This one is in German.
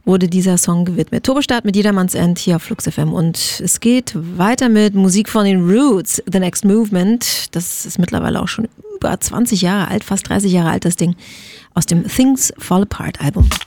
wurde dieser Song gewidmet. Turbostart mit Jedermanns End hier auf Flux FM. Und es geht weiter mit Musik von den Roots, The Next Movement. Das ist mittlerweile auch schon über 20 Jahre alt, fast 30 Jahre alt, das Ding, aus dem Things Fall Apart Album.